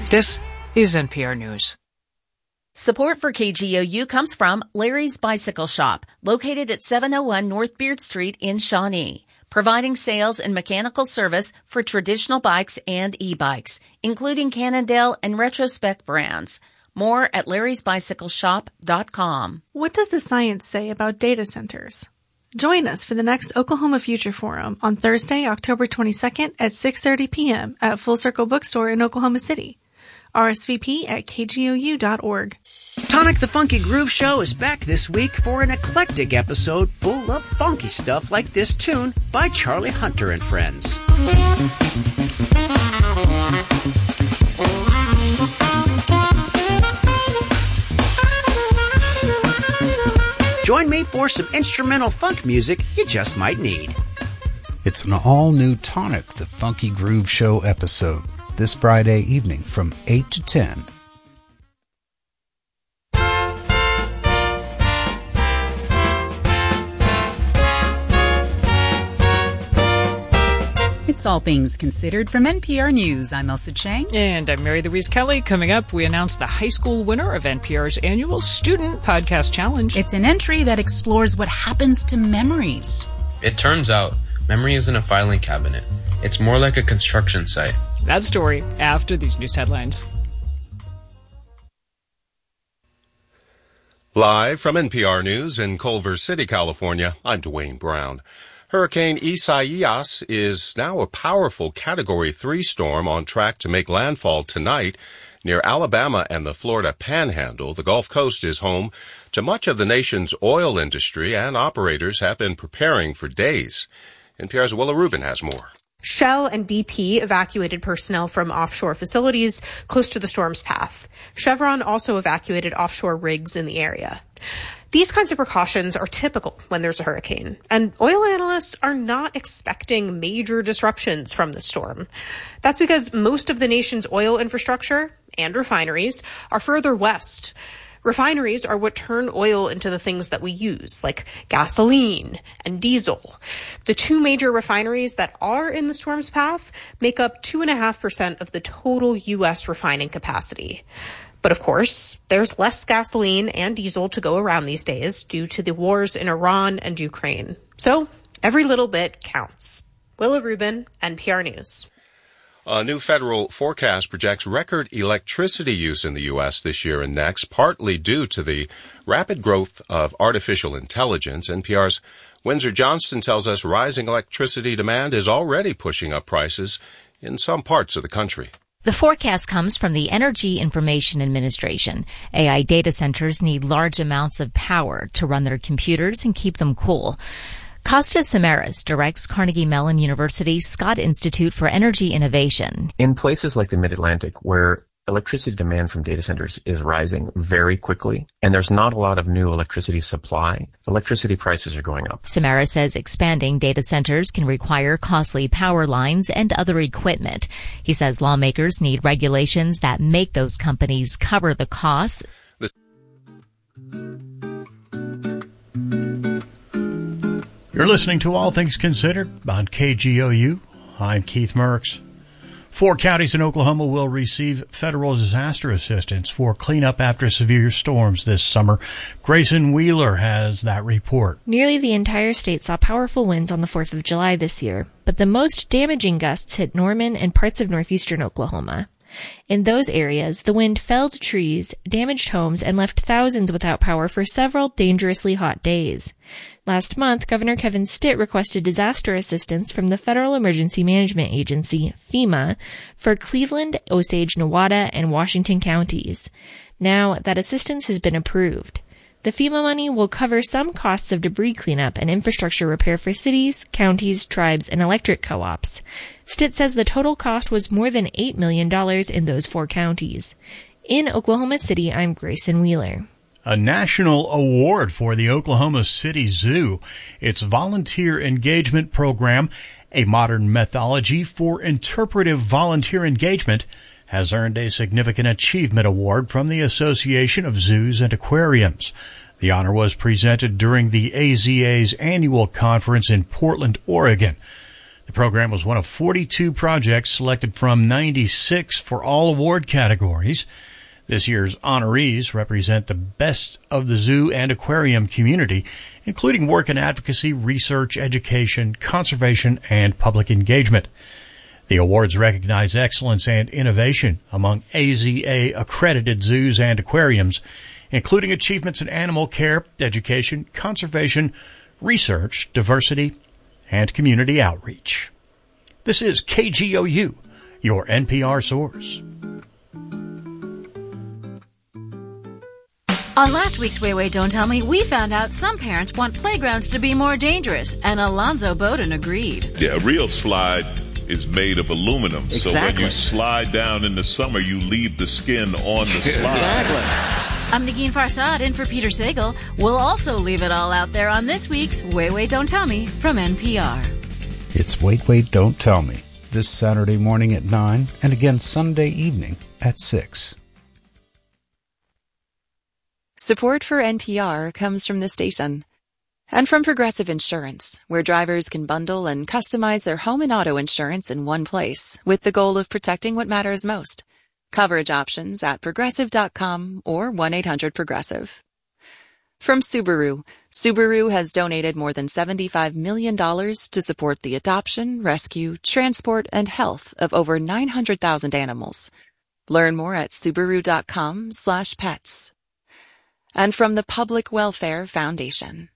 This is NPR News. Support for KGOU comes from Larry's Bicycle Shop, located at 701 North Beard Street in Shawnee, providing sales and mechanical service for traditional bikes and e-bikes, including Cannondale and Retrospect brands. More at larrysbicycleshop.com. What does the science say about data centers? Join us for the next Oklahoma Future Forum on Thursday, October 22nd at 6:30 p.m. at Full Circle Bookstore in Oklahoma City. RSVP at kgou.org. Tonic the Funky Groove Show is back this week for an eclectic episode full of funky stuff like this tune by Charlie Hunter and Friends. Join me for some instrumental funk music you just might need. It's an all-new Tonic the Funky Groove Show episode this Friday evening from 8 to 10. It's All Things Considered from NPR News. I'm Elsa Chang. And I'm Mary Louise Kelly. Coming up, we announce the high school winner of NPR's annual Student Podcast Challenge. It's an entry that explores what happens to memories. It turns out memory isn't a filing cabinet. It's more like a construction site. That story after these news headlines. Live from NPR News in Culver City, California, I'm Dwayne Brown. Hurricane Isaias is now a powerful Category 3 storm on track to make landfall tonight near Alabama and the Florida Panhandle. The Gulf Coast is home to much of the nation's oil industry, and operators have been preparing for days. NPR's Willa Rubin has more. Shell and BP evacuated personnel from offshore facilities close to the storm's path. Chevron also evacuated offshore rigs in the area. These kinds of precautions are typical when there's a hurricane, and oil analysts are not expecting major disruptions from the storm. That's because most of the nation's oil infrastructure and refineries are further west. Refineries are what turn oil into the things that we use, like gasoline and diesel. The two major refineries that are in the storm's path make up 2.5% of the total U.S. refining capacity. But of course, there's less gasoline and diesel to go around these days due to the wars in Iran and Ukraine. So every little bit counts. Willa Rubin, NPR News. A new federal forecast projects record electricity use in the U.S. this year and next, partly due to the rapid growth of artificial intelligence. NPR's Windsor Johnston tells us rising electricity demand is already pushing up prices in some parts of the country. The forecast comes from the Energy Information Administration. AI data centers need large amounts of power to run their computers and keep them cool. Costa Samaras directs Carnegie Mellon University's Scott Institute for Energy Innovation. In places like the Mid-Atlantic, where electricity demand from data centers is rising very quickly, and there's not a lot of new electricity supply, electricity prices are going up. Samaras says expanding data centers can require costly power lines and other equipment. He says lawmakers need regulations that make those companies cover the costs. You're listening to All Things Considered on KGOU. I'm Keith Merckx. 4 counties in Oklahoma will receive federal disaster assistance for cleanup after severe storms this summer. Grayson Wheeler has that report. Nearly the entire state saw powerful winds on the 4th of July this year, but the most damaging gusts hit Norman and parts of northeastern Oklahoma. In those areas, the wind felled trees, damaged homes, and left thousands without power for several dangerously hot days. Last month, Governor Kevin Stitt requested disaster assistance from the Federal Emergency Management Agency, FEMA, for Cleveland, Osage, Nowata, and Washington counties. Now, that assistance has been approved. The FEMA money will cover some costs of debris cleanup and infrastructure repair for cities, counties, tribes, and electric co-ops. Stitt says the total cost was more than $8 million in those 4 counties. In Oklahoma City, I'm Grayson Wheeler. A national award for the Oklahoma City Zoo. Its volunteer engagement program, a modern methodology for interpretive volunteer engagement, has earned a significant achievement award from the Association of Zoos and Aquariums. The honor was presented during the AZA's annual conference in Portland, Oregon. The program was one of 42 projects selected from 96 for all award categories. This year's honorees represent the best of the zoo and aquarium community, including work in advocacy, research, education, conservation, and public engagement. The awards recognize excellence and innovation among AZA-accredited zoos and aquariums, including achievements in animal care, education, conservation, research, diversity, and community outreach. This is KGOU, your NPR source. On last week's Wait, Wait, Don't Tell Me, we found out some parents want playgrounds to be more dangerous, and Alonzo Bowden agreed. Yeah, a real slide is made of aluminum. Exactly. So when you slide down in the summer, you leave the skin on the slide. Exactly. I'm Negin Farsad in for Peter Sagal. We'll also leave it all out there on this week's Wait, Wait, Don't Tell Me from NPR. It's Wait, Wait, Don't Tell Me, this Saturday morning at 9 and again Sunday evening at 6. Support for NPR comes from the station and from Progressive Insurance, where drivers can bundle and customize their home and auto insurance in one place with the goal of protecting what matters most. Coverage options at Progressive.com or 1-800-PROGRESSIVE. From Subaru, Subaru has donated more than $75 million to support the adoption, rescue, transport, and health of over 900,000 animals. Learn more at Subaru.com/pets. And from the Public Welfare Foundation.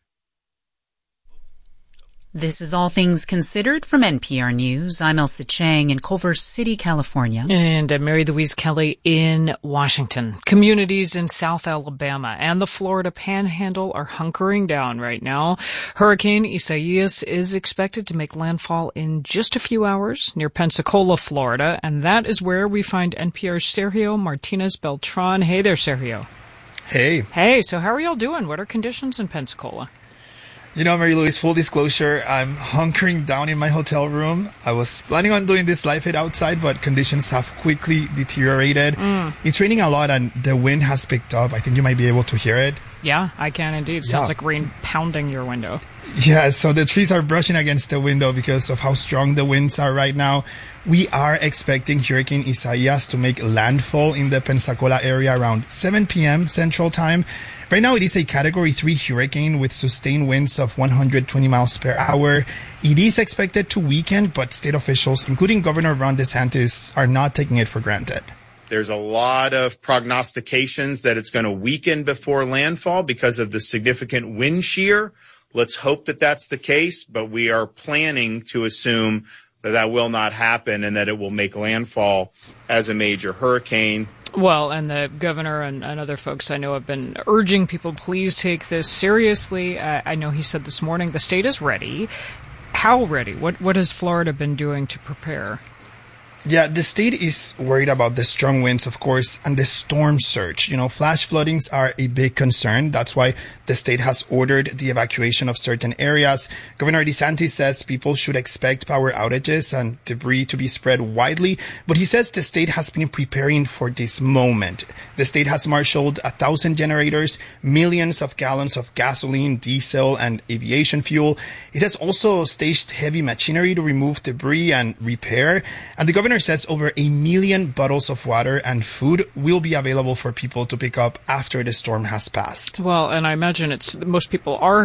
This is All Things Considered from NPR News. I'm Elsa Chang in Culver City, California. And I'm Mary Louise Kelly in Washington. Communities in South Alabama and the Florida Panhandle are hunkering down right now. Hurricane Isaias is expected to make landfall in just a few hours near Pensacola, Florida. And that is where we find NPR's Sergio Martinez Beltran. Hey there, Sergio. Hey. Hey, so how are y'all doing? What are conditions in Pensacola? You know, Mary Louise, full disclosure, I'm hunkering down in my hotel room. I was planning on doing this live feed outside, but conditions have quickly deteriorated. It's raining a lot and the wind has picked up. I think you might be able to hear it. Yeah, I can indeed. Sounds like rain pounding your window. Yeah, so the trees are brushing against the window because of how strong the winds are right now. We are expecting Hurricane Isaias to make landfall in the Pensacola area around 7 p.m. Central Time. Right now, it is a Category 3 hurricane with sustained winds of 120 miles per hour. It is expected to weaken, but state officials, including Governor Ron DeSantis, are not taking it for granted. There's a lot of prognostications that it's going to weaken before landfall because of the significant wind shear. Let's hope that that's the case, but we are planning to assume that that will not happen and that it will make landfall as a major hurricane. Well, and the governor and other folks I know have been urging people, please take this seriously. I know he said this morning the state is ready. How ready? What has Florida been doing to prepare? Yeah, the state is worried about the strong winds, of course, and the storm surge. You know, flash floodings are a big concern. That's why the state has ordered the evacuation of certain areas. Governor DeSantis says people should expect power outages and debris to be spread widely, but he says the state has been preparing for this moment. The state has marshaled 1,000 generators, millions of gallons of gasoline, diesel, and aviation fuel. It has also staged heavy machinery to remove debris and repair. And the governor says over 1 million bottles of water and food will be available for people to pick up after the storm has passed. Well, and I imagine most people are,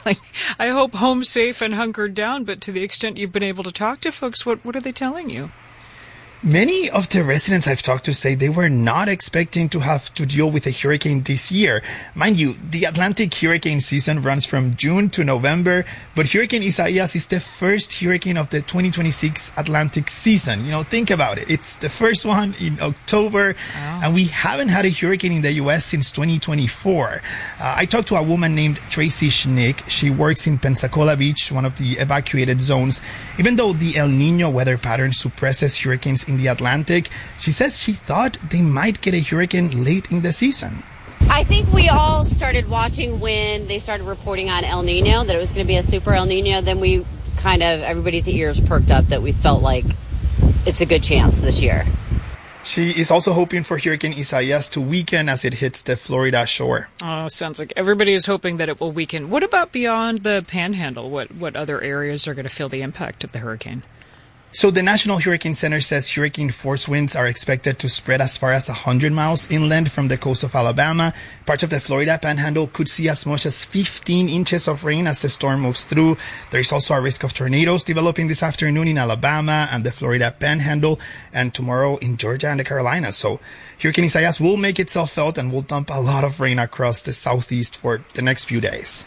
I hope, home safe and hunkered down, but to the extent you've been able to talk to folks, what are they telling you? Many of the residents I've talked to say they were not expecting to have to deal with a hurricane this year. Mind you, the Atlantic hurricane season runs from June to November, but Hurricane Isaias is the first hurricane of the 2026 Atlantic season. You know, think about it. It's the first one in October, and we haven't had a hurricane in the U.S. since 2024. I talked to a woman named Tracy Schnick. She works in Pensacola Beach, one of the evacuated zones. Even though the El Niño weather pattern suppresses hurricanes in the Atlantic, she says she thought they might get a hurricane late in the season. I think we all started watching when they started reporting on El Nino, that it was going to be a super El Nino. Then we everybody's ears perked up that we felt like it's a good chance this year. She is also hoping for Hurricane Isaias to weaken as it hits the Florida shore. Oh, sounds like everybody is hoping that it will weaken. What about beyond the Panhandle? What other areas are going to feel the impact of the hurricane? So the National Hurricane Center says hurricane force winds are expected to spread as far as 100 miles inland from the coast of Alabama. Parts of the Florida Panhandle could see as much as 15 inches of rain as the storm moves through. There is also a risk of tornadoes developing this afternoon in Alabama and the Florida Panhandle, and tomorrow in Georgia and the Carolinas. So Hurricane Isaias will make itself felt and will dump a lot of rain across the southeast for the next few days.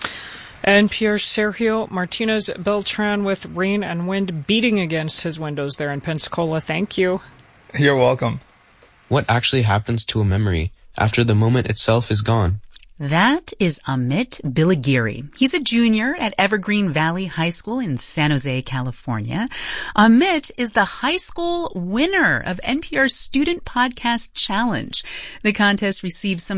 NPR's Sergio Martinez Beltran with rain and wind beating against his windows there in Pensacola. Thank you. You're welcome. What actually happens to a memory after the moment itself is gone? That is Amit Bilagiri. He's a junior at Evergreen Valley High School in San Jose, California. Amit is the high school winner of NPR's Student Podcast Challenge. The contest received some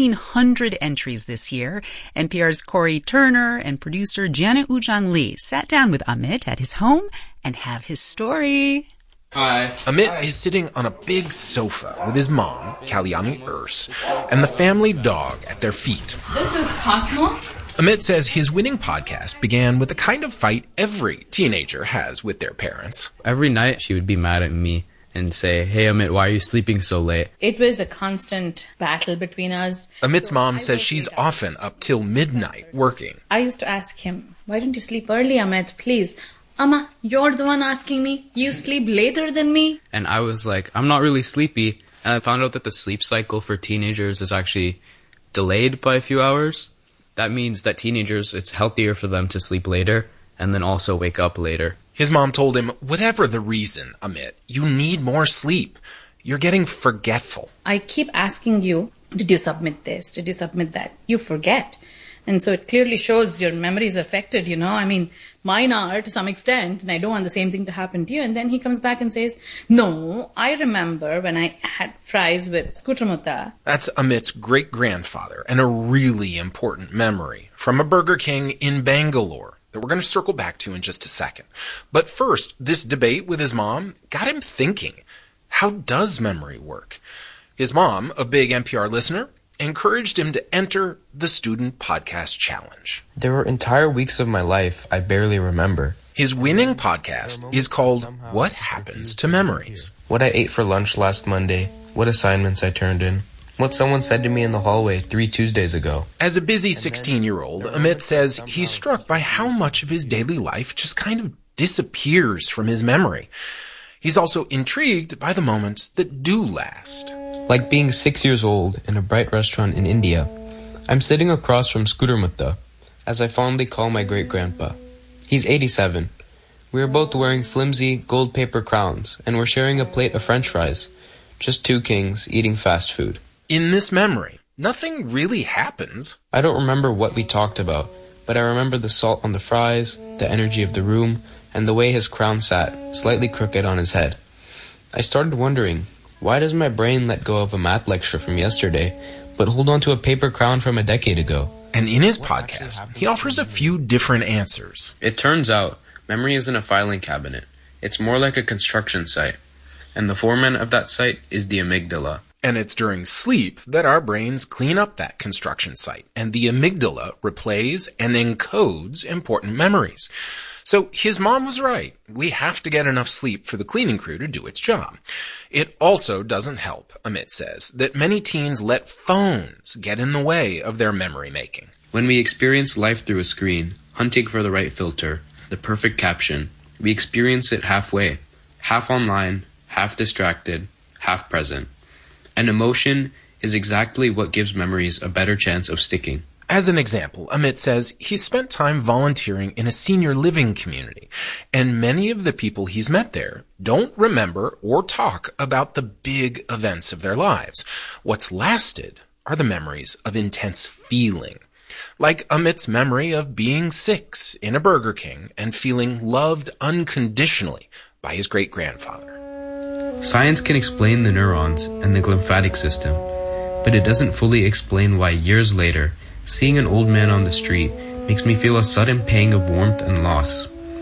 1,500 entries this year. NPR's Corey Turner and producer Janet Ujang Lee sat down with Amit at his home and have his story. Hi. Amit is sitting on a big sofa with his mom, Kalyani Urs, and the family dog at their feet. This is Cosmo. Amit says his winning podcast began with the kind of fight every teenager has with their parents. Every night she would be mad at me and say, "Hey Amit, why are you sleeping so late?" It was a constant battle between us. Amit's mom says she's often up till midnight working. I used to ask him, "Why don't you sleep early, Amit, please?" "Amma, you're the one asking me. You sleep later than me." And I was like, I'm not really sleepy. And I found out that the sleep cycle for teenagers is actually delayed by a few hours. That means that teenagers, it's healthier for them to sleep later and then also wake up later. His mom told him, whatever the reason, Amit, you need more sleep. You're getting forgetful. I keep asking you, did you submit this? Did you submit that? You forget. And so it clearly shows your memory is affected, I mean, mine are to some extent, and I don't want the same thing to happen to you. And then he comes back and says, "No, I remember when I had fries with Skutramuta." That's Amit's great-grandfather, and a really important memory from a Burger King in Bangalore that we're going to circle back to in just a second. But first, this debate with his mom got him thinking, how does memory work? His mom, a big NPR listener, encouraged him to enter the Student Podcast Challenge. There were entire weeks of my life I barely remember. His winning podcast is called What Happens to Memories. What I ate for lunch last Monday, what assignments I turned in, what someone said to me in the hallway 3 Tuesdays ago. As a busy 16-year-old, Amit says he's struck by how much of his daily life just kind of disappears from his memory. He's also intrigued by the moments that do last. Like being 6 years old in a bright restaurant in India. I'm sitting across from Skutramuta, as I fondly call my great-grandpa. He's 87. We are both wearing flimsy gold paper crowns, and we're sharing a plate of French fries. Just two kings eating fast food. In this memory, nothing really happens. I don't remember what we talked about, but I remember the salt on the fries, the energy of the room, and the way his crown sat, slightly crooked on his head. I started wondering, why does my brain let go of a math lecture from yesterday, but hold on to a paper crown from a decade ago? And in his podcast, he offers a few different answers. It turns out, memory isn't a filing cabinet. It's more like a construction site. And the foreman of that site is the amygdala. And it's during sleep that our brains clean up that construction site, and the amygdala replays and encodes important memories. So his mom was right. We have to get enough sleep for the cleaning crew to do its job. It also doesn't help, Amit says, that many teens let phones get in the way of their memory making. When we experience life through a screen, hunting for the right filter, the perfect caption, we experience it halfway, half online, half distracted, half present. An emotion is exactly what gives memories a better chance of sticking. As an example, Amit says he's spent time volunteering in a senior living community, and many of the people he's met there don't remember or talk about the big events of their lives. What's lasted are the memories of intense feeling, like Amit's memory of being 6 in a Burger King and feeling loved unconditionally by his great-grandfather. Science can explain the neurons and the glymphatic system, but it doesn't fully explain why years later, seeing an old man on the street makes me feel a sudden pang of warmth and loss.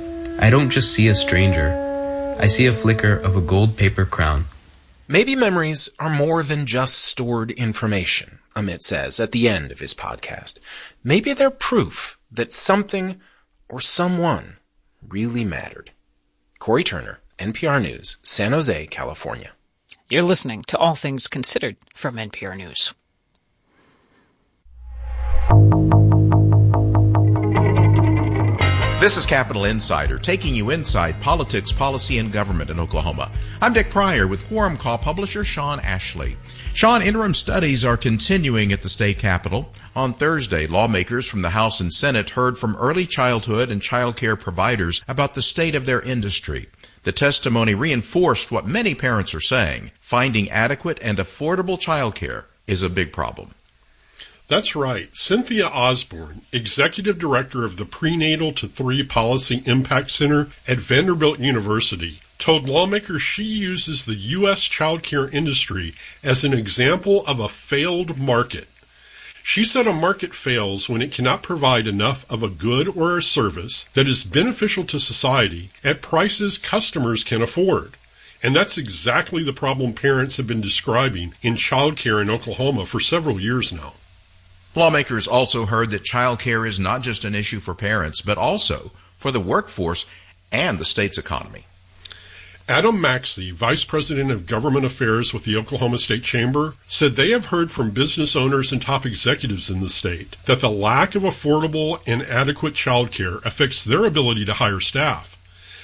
I don't just see a stranger. I see a flicker of a gold paper crown. Maybe memories are more than just stored information, Amit says at the end of his podcast. Maybe they're proof that something or someone really mattered. Corey Turner, NPR News, San Jose, California. You're listening to All Things Considered from NPR News. This is Capital Insider, taking you inside politics, policy, and government in Oklahoma. I'm Dick Pryor with Quorum Call publisher Sean Ashley. Sean, interim studies are continuing at the state capitol. On Thursday, lawmakers from the House and Senate heard from early childhood and child care providers about the state of their industry. The testimony reinforced what many parents are saying. Finding adequate and affordable child care is a big problem. That's right. Cynthia Osborne, Executive Director of the Prenatal to 3 Policy Impact Center at Vanderbilt University, told lawmakers she uses the U.S. child care industry as an example of a failed market. She said a market fails when it cannot provide enough of a good or a service that is beneficial to society at prices customers can afford. And that's exactly the problem parents have been describing in child care in Oklahoma for several years now. Lawmakers also heard that child care is not just an issue for parents, but also for the workforce and the state's economy. Adam Maxey, Vice President of Government Affairs with the Oklahoma State Chamber, said they have heard from business owners and top executives in the state that the lack of affordable and adequate child care affects their ability to hire staff.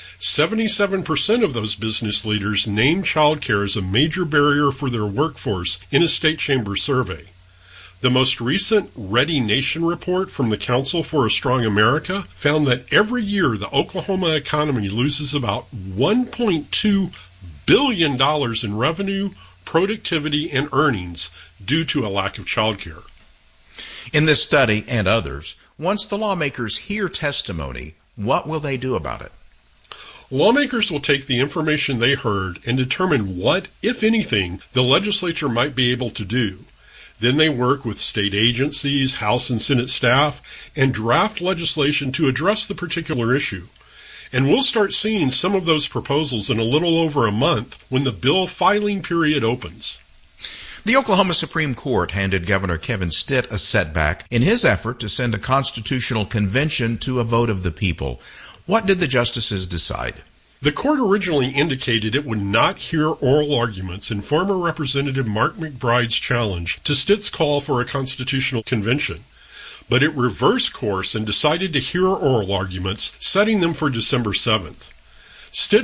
77% of those business leaders named child care as a major barrier for their workforce in a state chamber survey. The most recent Ready Nation report from the Council for a Strong America found that every year the Oklahoma economy loses about $1.2 billion in revenue, productivity, and earnings due to a lack of child care. In this study and others, once the lawmakers hear testimony, what will they do about it? Lawmakers will take the information they heard and determine what, if anything, the legislature might be able to do. Then they work with state agencies, House and Senate staff, and draft legislation to address the particular issue. And we'll start seeing some of those proposals in a little over a month when the bill filing period opens. The Oklahoma Supreme Court handed Governor Kevin Stitt a setback in his effort to send a constitutional convention to a vote of the people. What did the justices decide? The court originally indicated it would not hear oral arguments in former Representative Mark McBride's challenge to Stitt's call for a constitutional convention. But it reversed course and decided to hear oral arguments, setting them for December 7th. Stitt